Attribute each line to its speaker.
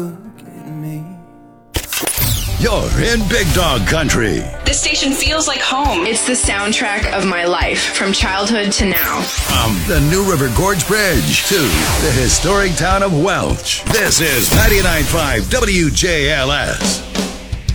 Speaker 1: You're in Big Dog Country.
Speaker 2: This station feels like home. It's the soundtrack of my life, from childhood to now.
Speaker 1: From the New River Gorge Bridge to the historic town of Welch, this is 99.5 WJLS.